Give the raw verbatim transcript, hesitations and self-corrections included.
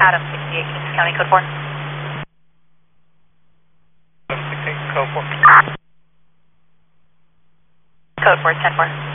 Adam sixty-eight, Kings County, code four. sixty-eight, code four. Code four, ten four.